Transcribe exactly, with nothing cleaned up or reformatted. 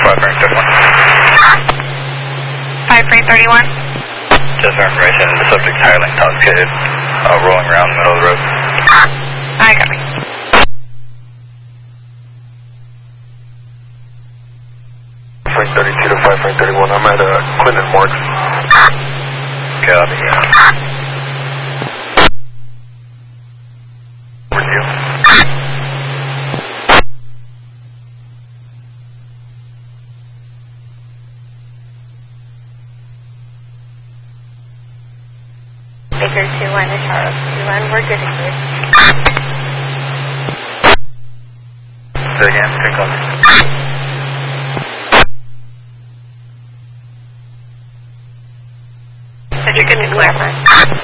five Frank thirty-one. five Frank thirty-one. Just for information, the subject's highly intoxicated, uh, rolling around in the middle of the road. I got me. Frank thirty-two to five Frank thirty-one, I'm at uh, Clinton Morgue. Copy. Review. Baker two one to Charles two one, we're good to clear. Say again, good call. Said you're good to clear, man.